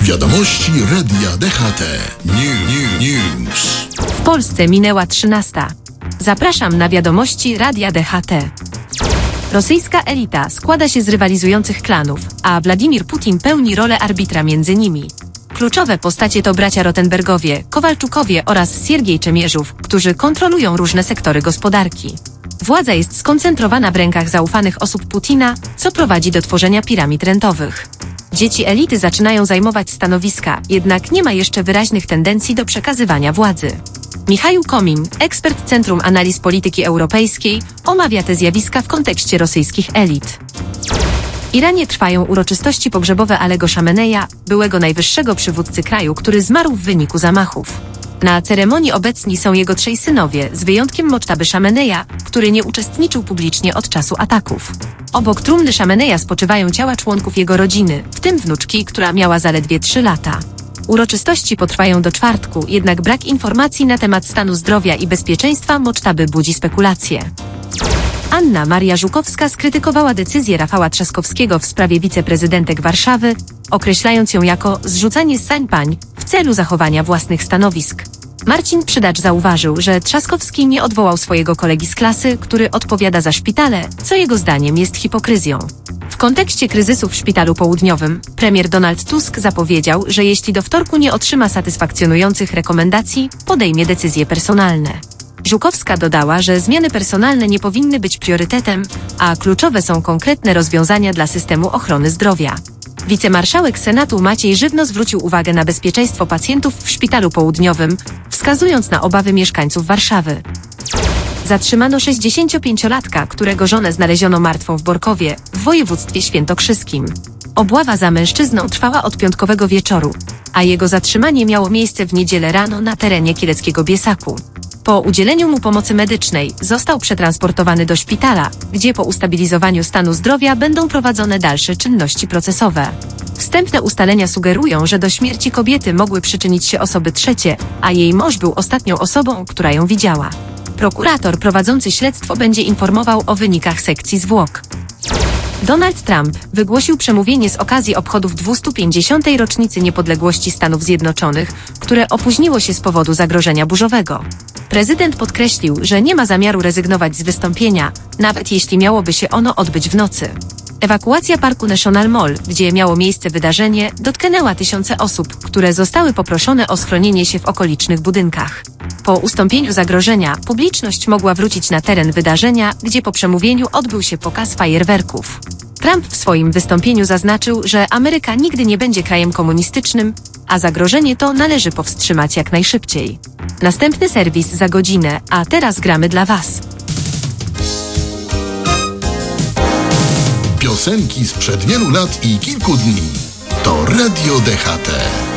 Wiadomości Radia DHT. News. W Polsce minęła 13. Zapraszam na wiadomości Radia DHT. Rosyjska elita składa się z rywalizujących klanów, a Władimir Putin pełni rolę arbitra między nimi. Kluczowe postacie to bracia Rotenbergowie, Kowalczukowie oraz Siergiej Czemierzów, którzy kontrolują różne sektory gospodarki. Władza jest skoncentrowana w rękach zaufanych osób Putina, co prowadzi do tworzenia piramid rentowych. Dzieci elity zaczynają zajmować stanowiska, jednak nie ma jeszcze wyraźnych tendencji do przekazywania władzy. Michał Komin, ekspert Centrum Analiz Polityki Europejskiej, omawia te zjawiska w kontekście rosyjskich elit. W Iranie trwają uroczystości pogrzebowe Alego Szameneja, byłego najwyższego przywódcy kraju, który zmarł w wyniku zamachów. Na ceremonii obecni są jego 3 synowie, z wyjątkiem Moctaby Szameneja, który nie uczestniczył publicznie od czasu ataków. Obok trumny Szameneja spoczywają ciała członków jego rodziny, w tym wnuczki, która miała zaledwie 3 lata. Uroczystości potrwają do czwartku, jednak brak informacji na temat stanu zdrowia i bezpieczeństwa Moctaby budzi spekulacje. Anna Maria Żukowska skrytykowała decyzję Rafała Trzaskowskiego w sprawie wiceprezydentek Warszawy, określając ją jako zrzucanie z sań pań w celu zachowania własnych stanowisk. Marcin Przydacz zauważył, że Trzaskowski nie odwołał swojego kolegi z klasy, który odpowiada za szpitale, co jego zdaniem jest hipokryzją. W kontekście kryzysu w Szpitalu Południowym premier Donald Tusk zapowiedział, że jeśli do wtorku nie otrzyma satysfakcjonujących rekomendacji, podejmie decyzje personalne. Żukowska dodała, że zmiany personalne nie powinny być priorytetem, a kluczowe są konkretne rozwiązania dla systemu ochrony zdrowia. Wicemarszałek Senatu Maciej Żywno zwrócił uwagę na bezpieczeństwo pacjentów w Szpitalu Południowym, wskazując na obawy mieszkańców Warszawy. Zatrzymano 65-latka, którego żonę znaleziono martwą w Borkowie, w województwie świętokrzyskim. Obława za mężczyzną trwała od piątkowego wieczoru, a jego zatrzymanie miało miejsce w niedzielę rano na terenie kieleckiego Biesaku. Po udzieleniu mu pomocy medycznej został przetransportowany do szpitala, gdzie po ustabilizowaniu stanu zdrowia będą prowadzone dalsze czynności procesowe. Wstępne ustalenia sugerują, że do śmierci kobiety mogły przyczynić się osoby trzecie, a jej mąż był ostatnią osobą, która ją widziała. Prokurator prowadzący śledztwo będzie informował o wynikach sekcji zwłok. Donald Trump wygłosił przemówienie z okazji obchodów 250. rocznicy niepodległości Stanów Zjednoczonych, które opóźniło się z powodu zagrożenia burzowego. Prezydent podkreślił, że nie ma zamiaru rezygnować z wystąpienia, nawet jeśli miałoby się ono odbyć w nocy. Ewakuacja parku National Mall, gdzie miało miejsce wydarzenie, dotknęła tysiące osób, które zostały poproszone o schronienie się w okolicznych budynkach. Po ustąpieniu zagrożenia, publiczność mogła wrócić na teren wydarzenia, gdzie po przemówieniu odbył się pokaz fajerwerków. Trump w swoim wystąpieniu zaznaczył, że Ameryka nigdy nie będzie krajem komunistycznym, a zagrożenie to należy powstrzymać jak najszybciej. Następny serwis za godzinę, a teraz gramy dla Was. Piosenki sprzed wielu lat i kilku dni. To Radio DHT.